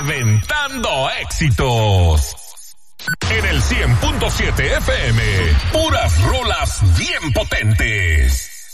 Reventando éxitos. En el 100.7 FM, puras rolas bien potentes.